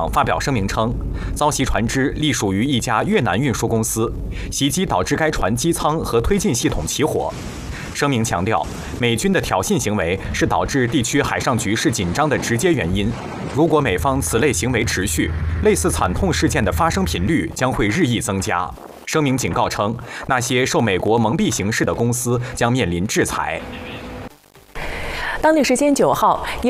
网发表声明称，遭袭船只隶属于一家越南运输公司，袭击导致该船机舱和推进系统起火。声明强调，美军的挑衅行为是导致地区海上局势紧张的直接原因。如果美方此类行为持续，类似惨痛事件的发生频率将会日益增加。声明警告称，那些受美国蒙蔽行事的公司将面临制裁。 当地时间9号，